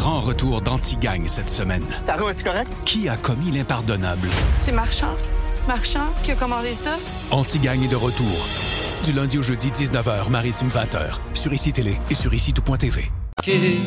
grand retour d'Antigang cette semaine. Taro, es-tu correct? Qui a commis l'impardonnable? C'est Marchand. Marchand qui a commandé ça? Antigang est de retour. Du lundi au jeudi, 19h, Maritime 20h. Sur ICI Télé et sur ICI Tout.tv.